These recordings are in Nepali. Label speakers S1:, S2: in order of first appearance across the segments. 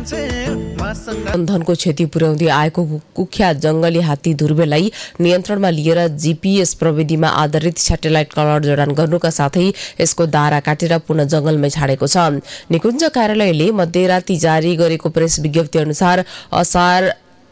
S1: धनको क्षति पुर्याउँदै आएको कुख्यात जंगली हात्ती ध्रुवेलाई नियन्त्रणमा लिएर जीपीएस प्रविधिमा आधारित स्याटेलाइट कलर जडान गर्नुका साथै यसको दारा काटेर पुनः जंगलमै छाडेको छ। निकुञ्ज कार्यालयले मध्यराती जारी गरेको प्रेस विज्ञप्ति अनुसार असार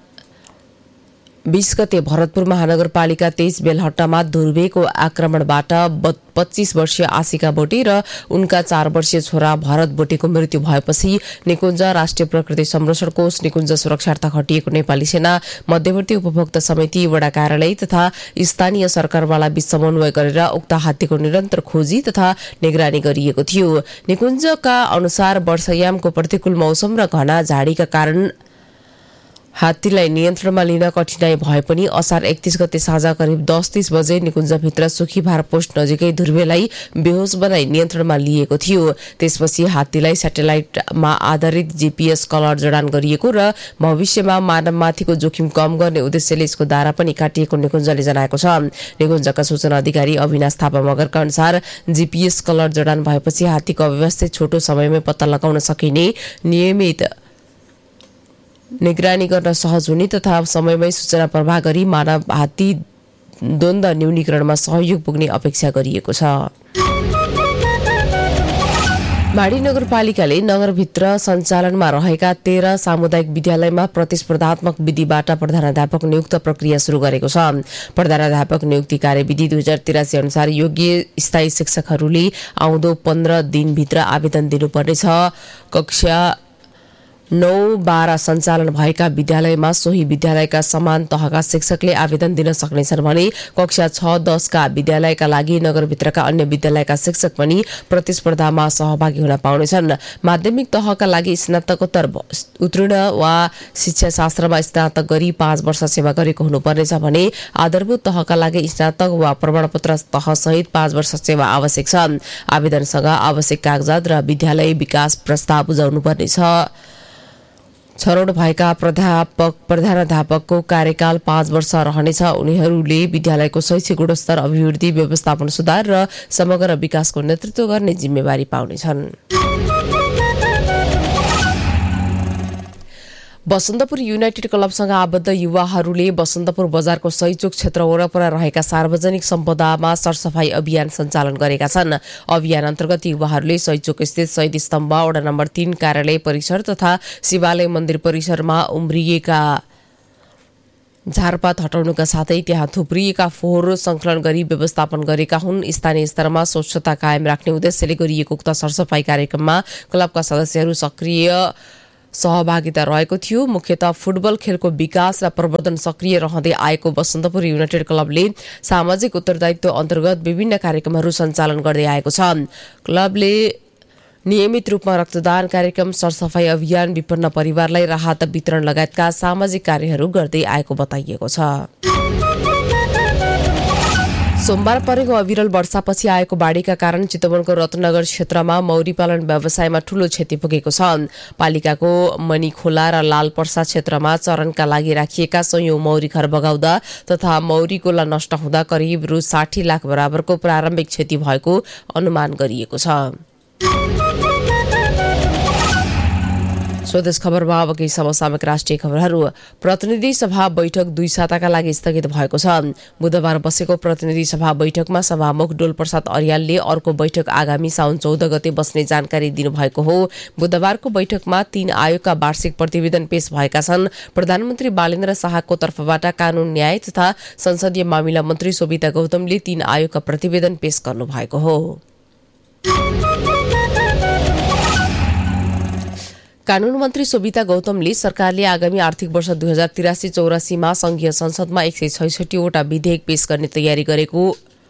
S1: 20 गते भरतपुर महानगरपालिका 23 बेलहट्टामा ध्रुवेको आक्रमणबाट 25 वर्षीय आशिका बोटे र उनका 4 वर्षीय छोरा भरत बोटेको मृत्यु भएपछि निकुञ्ज राष्ट्रिय प्रकृति संरक्षण कोष, निकुञ्ज सुरक्षार्थ खटिएको नेपाली सेना, मध्यवर्ती उपभोक्ता समिति, वडा कार्यालय तथा स्थानीय सरकारवाला बीच समन्वय गरेर उक्त हात्तीको निरन्तर खोजी तथा निगरानी गरिएको थियो। निकुञ्जका अनुसार वर्षायामको प्रतिकूल मौसम र घना झाडीका कारण हात्तीलाई नियन्त्रणमा लिन कठिनाई भए पनि असार 31 गते साँझ करिब 10:30 बजे निकुञ्जभित्र सुखीभार पोस्ट नजिकै ध्रुवेलाई बेहोस बनाई नियन्त्रणमा लिएको थियो। त्यसपछि हात्तीलाई स्याटेलाइटमा आधारित जीपीएस कलर जडान गरिएको र भविष्यमा मानवमाथिको जोखिम कम गर्ने उद्देश्यले यसको दारा पनि काटिएको निकुञ्जले जनाएको छ। निकुञ्जका सूचना अधिकारी अविनाश थापा मगरका अनुसार जीपीएस कलर जडान भएपछि हात्तीको अव्यवस्थित छोटो समयमै पत्ता लगाउन सकिने, नियमित निगरानी गर्न सहज हुने तथा समयमै सूचना प्रवाह गरी मानव हात्ती द्वन्द न्यूनीकरणमा सहयोग पुग्ने अपेक्षा गरिएको छ। माडी नगरपालिकाले नगरभित्र सञ्चालनमा रहेका 13 सामुदायिक विद्यालयमा प्रतिस्पर्धात्मक विधिबाट प्रधानाध्यापक नियुक्त प्रक्रिया सुरु गरेको छ। प्रधानाध्यापक नियुक्ति कार्यविधि 2083 अनुसार योग्य स्थायी शिक्षकहरूले आउँदो 15 दिनभित्र आवेदन दिनुपर्नेछ। कक्षा 9-12 सञ्चालन भएका विद्यालयमा सोही विद्यालयका समान तहका शिक्षकले आवेदन दिन सक्नेछन् भने कक्षा 6-10 का विद्यालयका लागि नगरभित्रका अन्य विद्यालयका शिक्षक पनि प्रतिस्पर्धामा सहभागी हुन पाउनेछन्। माध्यमिक तहका लागि स्नातकोत्तर उत्तीर्ण वा शिक्षाशास्त्रमा स्नातक गरी 5 वर्ष सेवा गरेको हुनुपर्नेछ भने आधारभूत तहका लागि स्नातक वा प्रमाणपत्र तहसहित 5 वर्ष सेवा आवश्यक छ। आवेदनसँग आवश्यक कागजात र विद्यालय विकास प्रस्ताव बुझाउनुपर्नेछ। छनौट भएका प्रधानाध्यापकको कार्यकाल 5 वर्ष रहनेछ। उनीहरूले विद्यालयको शैक्षिक गुणस्तर, अभिवृद्धि, व्यवस्थापन सुधार र समग्र विकासको नेतृत्व गर्ने जिम्मेवारी पाउनेछन्। बसन्तपुर युनाइटेड क्लबसँग आबद्ध युवाहरूले बसन्तपुर बजारको सैचोक क्षेत्र वरपर रहेका सार्वजनिक सम्पदामा सरसफाई अभियान सञ्चालन गरेका छन्। अभियान अन्तर्गत युवाहरूले सैचोक स्थित शहीद स्तम्भ, वडा नम्बर 3 कार्यालय परिसर तथा शिवालय मन्दिर परिसरमा उम्रिएका झारपात हटाउनुका साथै त्यहाँ थुप्रिएका फोहोर संकलन गरी व्यवस्थापन गरेका हुन्। स्थानीय स्तरमा स्वच्छता कायम राख्ने उद्देश्यले गरिएको उक्त सरसफाई कार्यक्रममा क्लबका सदस्यहरू सक्रिय सहभागिता रहेको थियो। मुख्यतः फुटबल खेलको विकास र प्रवर्धन सक्रिय रहँदै आएको बसन्तपुर युनाइटेड क्लबले सामाजिक उत्तरदायित्व अन्तर्गत विभिन्न कार्यक्रमहरू सञ्चालन गर्दै आएको छ। क्लबले नियमित रूपमा रक्तदान कार्यक्रम, सरसफाई अभियान, विपन्न परिवारलाई राहत वितरण लगायतका सामाजिक कार्यहरू गर्दै आएको बताइएको छ। सोमबार परेको अविरल वर्षापछि आएको बाढीका कारण चितवनको रत्नगर क्षेत्रमा मौरी पालन व्यवसायमा ठूलो क्षति पुगेको छ। पालिकाको मणिखोला र लालपर्सा क्षेत्रमा चरणका लागि राखिएका सयौं मौरी घर बगाउँदा तथा मौरी गोला नष्ट हुँदा करिब रु 60 लाख बराबरको प्रारम्भिक क्षति भएको अनुमान गरिएको छ। स्वदेश खबरमा अब केही समसामयिक राष्ट्रिय खबरहरू। प्रतिनिधि सभा बैठक 2 साताका लागि स्थगित भएको छ। बुधबार बसेको प्रतिनिधि सभा बैठकमा सभामुख डोलप्रसाद अर्यालले अर्को बैठक आगामी साउन 14 गते बस्ने जानकारी दिनुभएको हो। बुधबारको बैठकमा 3 आयोगका वार्षिक प्रतिवेदन पेश भएका छन्। प्रधानमन्त्री बालेन्द्र शाहको तर्फबाट कानून, न्याय तथा संसदीय मामिला मन्त्री सोभिता गौतमले 3 आयोगका प्रतिवेदन पेश गर्नुभएको हो। कानून मन्त्री सोभिता गौतमले सरकारले आगामी आर्थिक वर्ष 2083-84 मा संघीय संसदमा 166 वटा विधेयक पेश गर्ने तयारी गरेको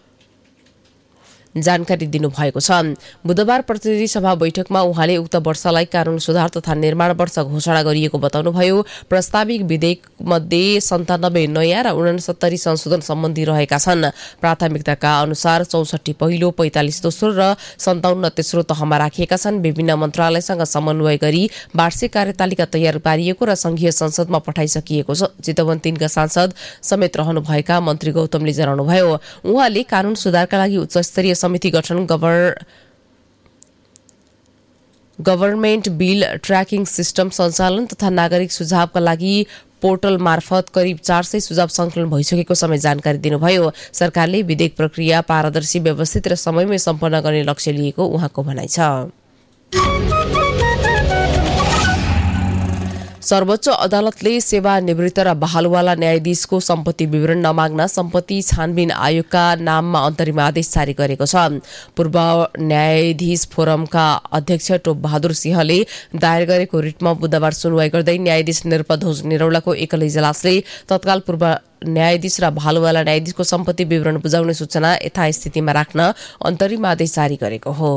S1: जानकारी दिनुभएको छ। बुधबार प्रतिनिधि सभा बैठकमा उहाँले उक्त वर्षलाई कानून सुधार तथा निर्माण वर्ष घोषणा गरिएको बताउनुभयो। प्रस्तावित विधेयक मध्ये 97 नयाँ र 69 संशोधन सम्बन्धी रहेका छन्। प्राथमिकताका अनुसार 64 पहिलो, 45 दोस्रो र 57 तेस्रो तहमा राखिएका छन्। विभिन्न मन्त्रालयसँग समन्वय गरी वार्षिक कार्यतालिका तयार पारिएको र संघीय संसदमा पठाइसकिएको छ। चितवन 3 का सांसद समेत रहनुभएका मन्त्री गौतमले जनाउनुभयो। उहाँले कानून सुधारका लागि उच्चस्तरीय समिति गठन, गभर्नमेन्ट बिल ट्र्याकिङ सिस्टम सञ्चालन तथा नागरिक सुझावका लागि पोर्टल मार्फत करिब 400 सुझाव संकलन भइसकेको समय जानकारी दिनुभयो। सरकारले विधेयक प्रक्रिया पारदर्शी, व्यवस्थित र समयमै सम्पन्न गर्ने लक्ष्य लिएको उहाँको भनाइ छ। सर्वोच्च अदालतले सेवानिवृत्त र बहालवाला न्यायाधीशको सम्पत्ति विवरण नमाग्न सम्पत्ति छानबिन आयोगका नाममा अन्तरिम आदेश जारी गरेको छ। पूर्व न्यायाधीश फोरमका अध्यक्ष टोप बहादुर सिंहले दायर गरेको रिटमा बुधबार सुनवाई गर्दै न्यायाधीश नृपध्वज निरौलाको एकल इजलासले तत्काल पूर्व न्यायाधीश र बहालवाला न्यायाधीशको सम्पत्ति विवरण बुझाउने सूचना यथास्थितिमा राख्न अन्तरिम आदेश जारी गरेको हो।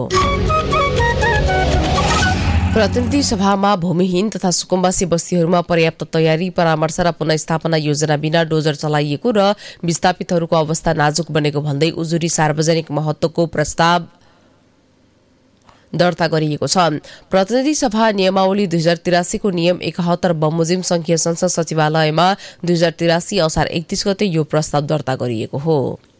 S1: प्रतिनिधि सभामा भूमिहीन तथा सुकुम्बासी बस्तीहरूमा पर्याप्त तयारी, परामर्श र पुनर्स्थापना योजना बिना डोजर चलाइएको र विस्थापितहरूको अवस्था नाजुक बनेको भन्दै उजुरी सार्वजनिक महत्त्वको प्रस्ताव दर्ता गरिएको छ। प्रतिनिधि सभा नियमावली 2083 को नियम 71 बमोजिम संघीय संसद सचिवालयमा 2083 असार 31 गते यो प्रस्ताव दर्ता गरिएको हो।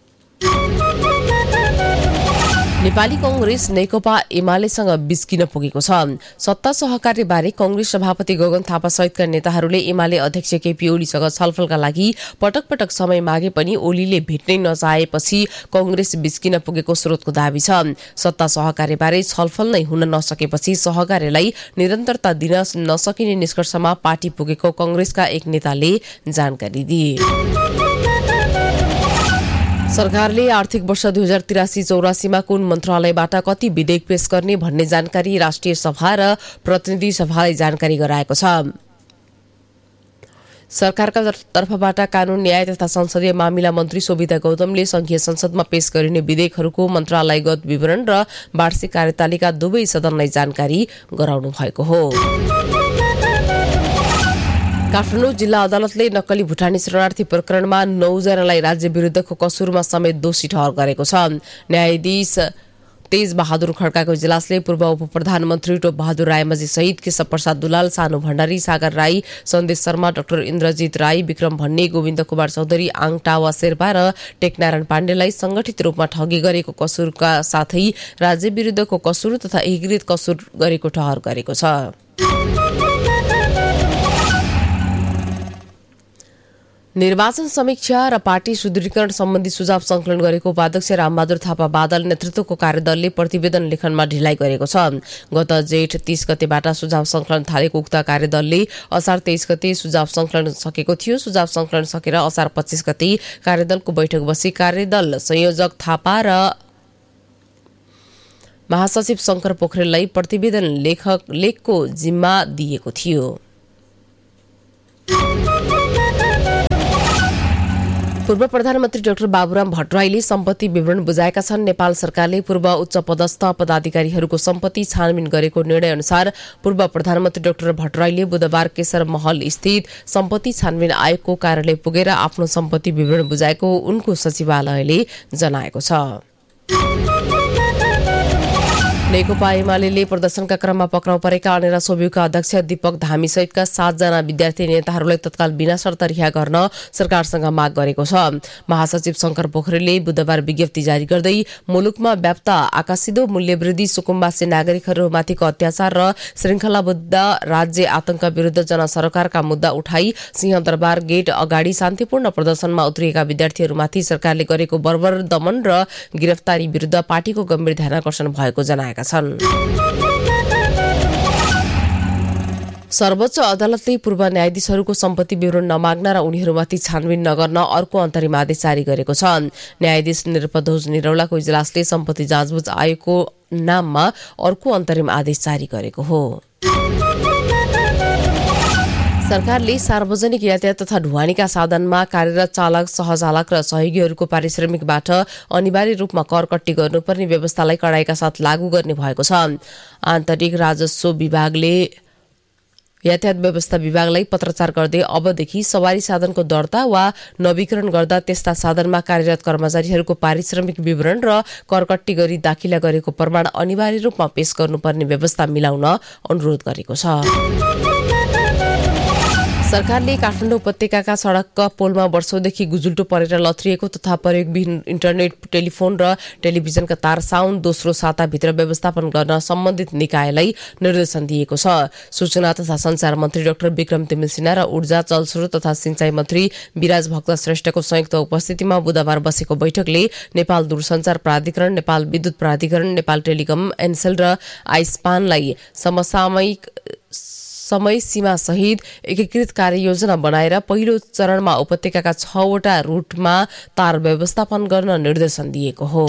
S1: नेपाली कांग्रेस नेकपा एमालेसँग बिस्किन पुगेको छ। सत्ता सहकारी बारे कांग्रेस सभापति गगन थापा सहितका नेताहरूले एमाले अध्यक्ष केपी ओलीसँग छलफलका लागि पटक पटक समय मागे पनि ओलीले भेट्नै नचाहेपछि कांग्रेस बिस्किन पुगेको स्रोतको दाबी छ। सत्ता सहकारी बारे छलफल नै हुन नसकेपछि सहकार्यलाई निरन्तरता दिन नसकिने निष्कर्षमा पार्टी पुगेको कांग्रेसका एक नेताले जानकारी दिए। सरकारले आर्थिक वर्ष 2083-84 मा कुन मन्त्रालयबाट कति विधेयक पेश गर्ने भन्ने जानकारी राष्ट्रिय सभा र प्रतिनिधि सभालाई जानकारी गराएको छ। सरकारका तर्फबाट कानून, न्याय तथा संसदीय मामिला मन्त्री शोभिता गौतमले संघीय संसदमा पेश गरिने विधेयकहरूको मन्त्रालयगत विवरण र वार्षिक कार्यतालिका दुवै सदनलाई जानकारी गराउनु भएको हो। काठमाडौँ जिल्ला अदालतले नक्कली भुटानी शरणार्थी प्रकरणमा 9 जनालाई राज्य विरुद्धको कसुरमा समेत दोषी ठहर गरेको छ। न्यायाधीश तेज बहादुर खड्काको इजलासले पूर्व उप प्रधानमन्त्री टोप बहादुर रायमाझी सहित केशव प्रसाद दुलाल, सानु भण्डारी, सागर राई, सन्देश शर्मा, डाक्टर इन्द्रजित राई, विक्रम भन्ने, गोविन्द कुमार चौधरी, आङटावा शेर्पा र टेकनारायण पाण्डेलाई संगठित रूपमा ठगी गरेको कसुरका साथै राज्य विरुद्धको कसुर तथा एकीकृत कसुर गरेको ठहर गरेको छ। निर्वाचन समीक्षा र पार्टी सुदृढीकरण सम्बन्धी सुझाव संकलन गरेको उपाध्यक्ष रामबहादुर थापा बादल नेतृत्वको कार्यदलले प्रतिवेदन लेखनमा ढिलाइ गरेको छ। गत जेठ 30 गतेबाट सुझाव संकलन थालेको उक्त कार्यदलले असार 23 गते सुझाव संकलन सकेको थियो। सुझाव संकलन सकेर असार 25 गते कार्यदलको बैठक बसी कार्यदल संयोजक थापा र महासचिव शंकर पोखरेललाई प्रतिवेदन लेखको जिम्मा दिएको थियो। पूर्व प्रधानमन्त्री डाक्टर बाबुराम भट्टराईले सम्पत्ति विवरण बुझाएका छन्। नेपाल सरकारले पूर्व उच्च पदस्थ पदाधिकारीहरूको सम्पत्ति छानबिन गरेको निर्णय अनुसार पूर्व प्रधानमन्त्री डाक्टर भट्टराईले बुधबार केशर महल स्थित सम्पत्ति छानबिन आयोगको कार्यालय पुगेर आफ्नो सम्पत्ति विवरण बुझाएको उनको सचिवालयले जनाएको छ। नेकपा एमाले प्रदर्शनका क्रममा पक्राउ परेका अनेरा सोब्युका अध्यक्ष दीपक धामी सहितका 7 जना विद्यार्थी नेताहरूलाई तत्काल बिना शर्त रिहा गर्न सरकारसँग माग गरेको छ। महासचिव शंकर पोखरेलले बुधबार विज्ञप्ति जारी गर्दै मुलुकमा व्याप्त आकाशिदो मूल्यवृद्धि, सुकुम्बासी नागरिकहरूमाथिको अत्याचार र श्रृङ्खलाबद्ध राज्य आतंक विरुद्ध जनसरकारका मुद्दा उठाई सिंहदरबार गेट अगाडि शान्तिपूर्ण प्रदर्शनमा उत्रिएका विद्यार्थीहरूमाथि सरकारले गरेको बर्बर दमन र गिरफ्तारी विरुद्ध पार्टीको गम्भीर ध्यानाकर्षण भएको जनाएका छन्। सर्वोच्च अदालतले पूर्व न्यायाधीशहरूको सम्पत्ति विवरण नमाग्न र उनीहरूमाथि छानबिन नगर्न अर्को अन्तरिम आदेश जारी गरेको छ। न्यायाधीश नृपध्वज निरौलाको इजलासले सम्पत्ति जाँचबुझ आयोगको नाममा अर्को अन्तरिम आदेश जारी गरेको हो। सरकारले सार्वजनिक यातायात तथा ढुवानीका साधनमा कार्यरत चालक, सहचालक र सहयोगीहरूको पारिश्रमिकबाट अनिवार्य रूपमा कर कट्टी गर्नुपर्ने व्यवस्थालाई कडाइका साथ लागू गर्ने भएको छ। आन्तरिक राजस्व विभागले यातायात व्यवस्था विभागलाई पत्राचार गर्दै अबदेखि सवारी साधनको दर्ता वा नवीकरण गर्दा त्यस्ता साधनमा कार्यरत कर्मचारीहरूको पारिश्रमिक विवरण र करकट्टी गरी दाखिला गरेको प्रमाण अनिवार्य रूपमा पेश गर्नुपर्ने व्यवस्था मिलाउन अनुरोध गरेको छ। सरकारले काठमाडौँ उपत्यकाका सडकका पोलमा वर्षौंदेखि गुजुल्टो परेर लथरिएको तथा प्रयोगविहीन इन्टरनेट, टेलिफोन र टेलिभिजनका तार साउन दोस्रो साताभित्र व्यवस्थापन गर्न सम्बन्धित निकायलाई निर्देशन दिएको छ। सूचना तथा सञ्चार मन्त्री डाक्टर विक्रम तिमिल सिन्हा र ऊर्जा, जलस्रोत तथा सिंचाई मन्त्री विराज भक्त श्रेष्ठको संयुक्त उपस्थितिमा बुधबार बसेको बैठकले नेपाल दूरसञ्चार प्राधिकरण, नेपाल विद्युत प्राधिकरण, नेपाल टेलिकम, एनसेल र आइस्पानलाई समसामयिक समय सीमा सहित एकीकृत कार्ययोजना बनाएर पहिलो चरणमा उपत्यकाका 6 वटा रूटमा तार व्यवस्थापन गर्न निर्देशन दिएको हो।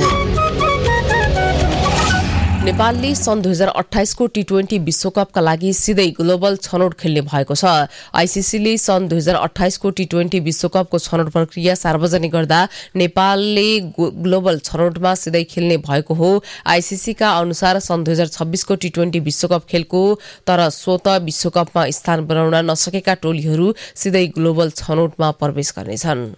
S1: नेपालले सन् 2028 को T20 विश्वकपका लागि सिधै ग्लोबल छनौट खेल्ने भएको छ। आईसीसीले सन् 2028 को T20 विश्वकपको छनौट प्रक्रिया सार्वजनिक गर्दा नेपालले ग्लोबल छनौटमा सिधै खेल्ने भएको हो। आईसीसीका अनुसार सन् 2026 को T20 विश्वकप खेलको तर स्वत विश्वकपमा स्थान बनाउन नसकेका टोलीहरू सिधै ग्लोबल छनौटमा प्रवेश गर्नेछन्।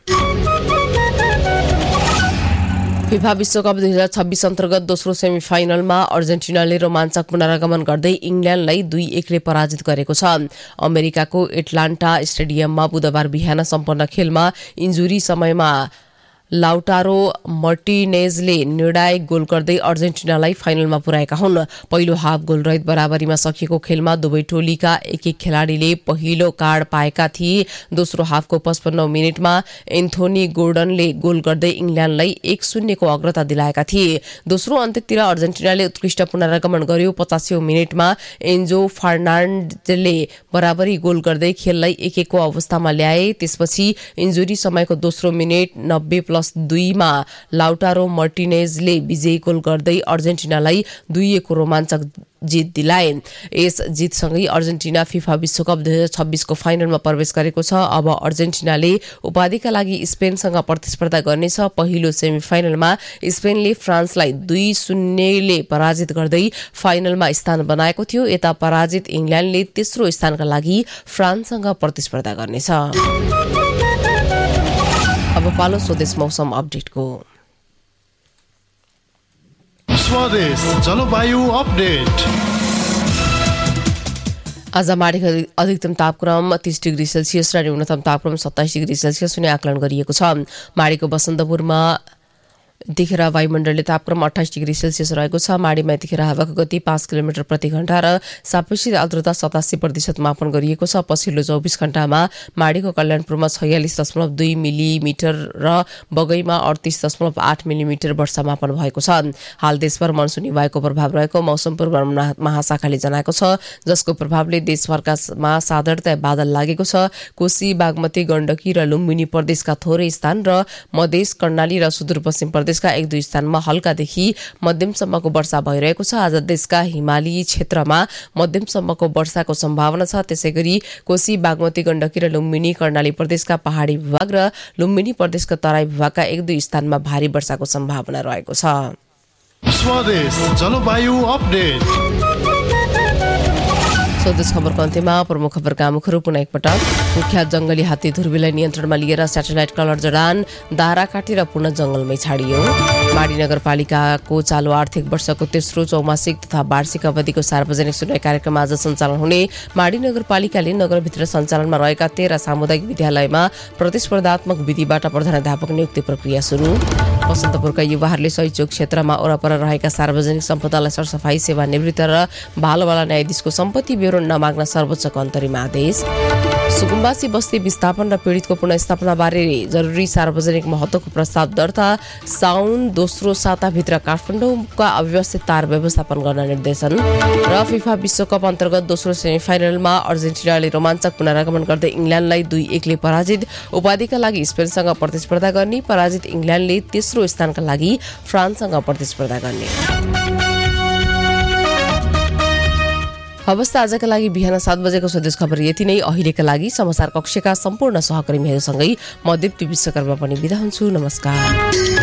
S1: फिफा विश्वकप 2026 अन्तर्गत दोस्रो सेमिफाइनलमा अर्जेन्टिनाले रोमाञ्चक पुनरागमन गर्दै इङ्ल्यान्डलाई 2-1 ले पराजित गरेको छ। अमेरिकाको एटलान्टा स्टेडियममा बुधबार बिहान सम्पन्न खेलमा इन्जुरी समयमा लाउटारो मार्टिनेजले निर्णायक गोल गर्दै अर्जेन्टिनालाई फाइनलमा पुर्याएका हुन्। पहिलो हाफ गोलरहित बराबरीमा सकिएको खेलमा दुवै टोलीका एक खेलाडीले पहिलो कार्ड पाएका थिए। दोस्रो हाफको 55 मिनेटमा एन्थोनी गोर्डनले गोल गर्दै इङ्ल्यान्डलाई 1-0 को अग्रता दिलाएका थिए। दोस्रो अन्त्यतिर अर्जेन्टिनाले उत्कृष्ट पुनरागमन गर्यो। 85 मिनेटमा एन्जो फर्नान्डेजले बराबरी गोल गर्दै खेललाई 1-1 को अवस्थामा ल्याए। त्यसपछि इन्जुरी समयको दोस्रो मिनेट 90+2 मा लाउटारो मार्टिनेजले विजयी गोल गर्दै अर्जेन्टिनालाई 2-1 को रोमाञ्चक जित दिलाए। यस जितसँगै अर्जेन्टिना फिफा विश्वकप 2026 को फाइनलमा प्रवेश गरेको छ। अब अर्जेन्टिनाले उपाधिका लागि स्पेनसँग प्रतिस्पर्धा गर्नेछ। पहिलो सेमिफाइनलमा स्पेनले फ्रान्सलाई 2-0 ले पराजित गर्दै फाइनलमा स्थान बनाएको थियो। यता पराजित इङ्ल्यान्डले तेस्रो स्थानका लागि फ्रान्ससँग प्रतिस्पर्धा गर्नेछ। अब पालो स्वदेश मौसम अपडेटको।
S2: स्वदेश जलवायु अपडेट।
S1: आज माडीको अधिकतम तापक्रम 30 डिग्री सेल्सियस र न्यूनतम तापक्रम 27 डिग्री सेल्सियस हुने आकलन गरिएको छ। माडीको बसन्तपुरमा यतिखेर वायुमण्डलीय तापक्रम 28 डिग्री सेल्सियस रहेको छ। माडीमा यतिखेर हावाको गति 5 किलोमिटर प्रति घण्टा र सापेक्षिक आर्द्रता 87% मापन गरिएको छ। पछिल्लो 24 घण्टामा माडीको कल्याणपुरमा 46.2 मिलिमिटर र बगैमा 38.8 मिलिमिटर वर्षा मापन भएको छ। हाल देशभर मनसुनी वायुको प्रभाव रहेको मौसम पूर्वानुमान महाशाखाले जनाएको छ, जसको प्रभावले देशभरकामा साधारणतया बादल लागेको छ। कोशी, बागमती, गण्डकी र लुम्बिनी प्रदेशका थोरै स्थान र मधेस, कर्णाली र सुदूरपश्चिम प्रदेशका 1-2 स्थानमा हल्कादेखि मध्यमसम्मको वर्षा भइरहेको छ। आज देशका हिमाली क्षेत्रमा मध्यमसम्मको वर्षाको सम्भावना छ। त्यसैगरी कोशी, बागमती, गण्डकी र लुम्बिनी, कर्णाली प्रदेशका पहाडी विभाग र लुम्बिनी प्रदेशका तराई विभागका 1-2 स्थानमा भारी वर्षाको सम्भावना रहेको छ।
S2: स्वदेश जलवायु अपडेट।
S1: स्वदेश खबरको अन्त्यमा प्रमुख खबरका मुखहरू पुनः एकपटक। कुख्यात जंगली हात्ती ध्रुवीलाई नियन्त्रणमा लिएर स्याटेलाइट कलर जडान, दारा काटेर पुनः जंगलमै छाडियो। माडी नगरपालिकाको चालु आर्थिक वर्षको तेस्रो चौमासिक तथा वार्षिक अवधिको सार्वजनिक सुनवाई कार्यक्रम आज सञ्चालन हुने। माडी नगरपालिकाले नगरभित्र सञ्चालनमा रहेका 13 सामुदायिक विद्यालयमा प्रतिस्पर्धात्मक विधिबाट प्रधानाध्यापक नियुक्ति प्रक्रिया सुरु। बसन्तपुरका युवाहरूले सहयोग क्षेत्रमा वरपर रहेका सार्वजनिक सम्पदालाई सरसफाई, सेवानिवृत्त र बालबाला न्यायाधीशको सम्पत्ति ब्युरो नमाग्न सर्वोच्चको अन्तरिम आदेश। सुकुम्बासी बस्ती विस्थापन र पीडितको पुनर्स्थापना बारे जरुरी सार्वजनिक महत्त्वको प्रस्ताव दर्ता। साउन दोस्रो साताभित्र काठमाडौँका अव्यवस्थित तार व्यवस्थापन गर्न निर्देशन। र फिफा विश्वकप अन्तर्गत दोस्रो सेमिफाइनलमा अर्जेन्टिनाले रोमाञ्चक पुनरागमन गर्दै इङ्ल्यान्डलाई 2-1 ले पराजित। उपाधिका लागि स्पेनसँग प्रतिस्पर्धा गर्ने। पराजित इङ्ल्यान्डले तेस्रो स्थानका लागि फ्रान्ससँग प्रतिस्पर्धा गर्ने। हवस् त आजका लागि बिहान 7 बजेको स्वदेश खबर यति नै। अहिलेका लागि समाचार कक्षका सम्पूर्ण सहकर्मीहरूसँगै म दीप्ति विश्वकर्मा पनि बिदा हुन्छु। नमस्कार।